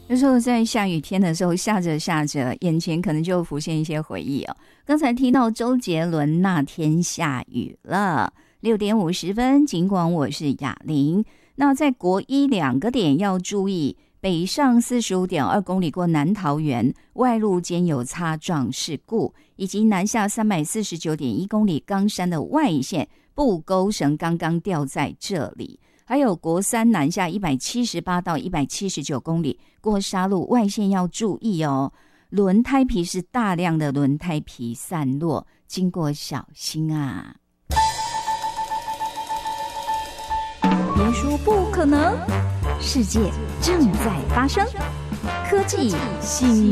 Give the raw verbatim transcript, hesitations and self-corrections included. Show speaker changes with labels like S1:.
S1: 有时候在下雨天的时候，下着下着，眼前可能就浮现一些回忆哦。刚才听到周杰伦那天下雨了，六点五十分，尽管我是雅玲。那在国一两个点要注意，北上四十五点二公里过南桃园外路间有擦撞事故，以及南下三百四十九点一公里冈山的外线布钩绳刚刚掉在这里。还有国三南下一百七十八到一百七十九公里过沙路外线要注意哦，轮胎皮是大量的轮胎皮散落，经过小心啊。别说不可能，世界正在发生，科技新